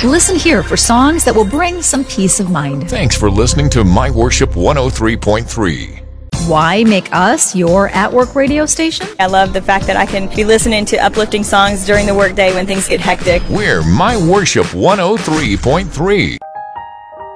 Listen here for songs that will bring some peace of mind. Thanks for listening to My Worship 103.3. Why make us your at-work radio station? I love the fact that I can be listening to uplifting songs during the workday when things get hectic. We're My Worship 103.3.